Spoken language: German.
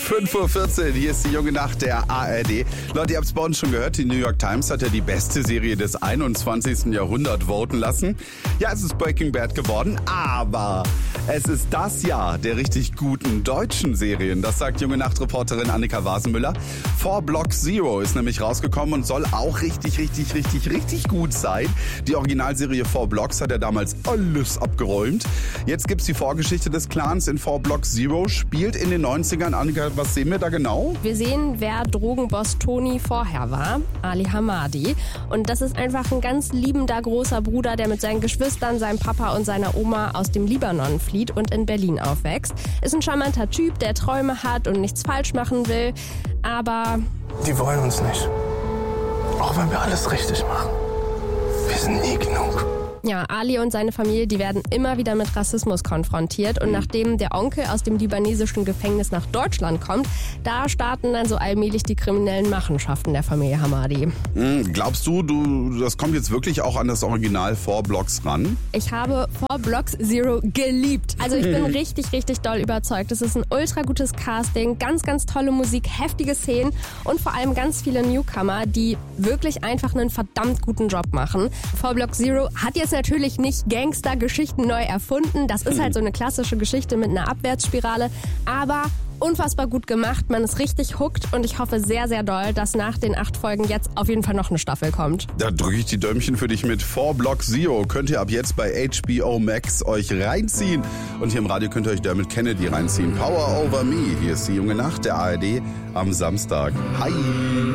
5:14 Uhr, hier ist die junge Nacht der ARD. Leute, ihr habt es bei uns schon gehört, die New York Times hat ja die beste Serie des 21. Jahrhunderts voten lassen. Ja, es ist Breaking Bad geworden, aber es ist das Jahr der richtig guten deutschen Serien. Das sagt junge Nacht-Reporterin Annika Wasenmüller. 4 Block Zero ist nämlich rausgekommen und soll auch richtig gut sein. Die Originalserie 4 Blocks hat ja damals alles abgeräumt. Jetzt gibt's die Vorgeschichte des Clans in 4 Block Zero. Spielt in den 90ern. Annika, was sehen wir da genau? Wir sehen, wer Drogenboss Tony vorher war, Ali Hamadi. Und das ist einfach ein ganz liebender großer Bruder, der mit seinen Geschwistern, seinem Papa und seiner Oma aus dem Libanon flieht und in Berlin aufwächst. Ist ein charmanter Typ, der Träume hat und nichts falsch machen will. Aber die wollen uns nicht. Auch wenn wir alles richtig machen. Wir sind nie genug. ja, Ali und seine Familie, die werden immer wieder mit Rassismus konfrontiert. Und nachdem der Onkel aus dem libanesischen Gefängnis nach Deutschland kommt, da starten dann so allmählich die kriminellen Machenschaften der Familie Hamadi. Glaubst du, das kommt jetzt wirklich auch an das Original 4 Blocks ran? Ich habe 4 Blocks Zero geliebt. Also ich bin richtig doll überzeugt. Es ist ein ultra gutes Casting, ganz tolle Musik, heftige Szenen und vor allem ganz viele Newcomer, die wirklich einfach einen verdammt guten Job machen. 4 Block Zero hat jetzt natürlich nicht Gangster-Geschichten neu erfunden. Das ist halt so eine klassische Geschichte mit einer Abwärtsspirale, aber unfassbar gut gemacht. Man ist richtig hooked und ich hoffe sehr doll, dass nach den 8 Folgen jetzt auf jeden Fall noch eine Staffel kommt. Da drücke ich die Däumchen für dich mit 4 Block Zero. Könnt ihr ab jetzt bei HBO Max euch reinziehen. Und hier im Radio könnt ihr euch Dermot Kennedy reinziehen. Power Over Me. Hier ist die junge Nacht der ARD am Samstag. Hi!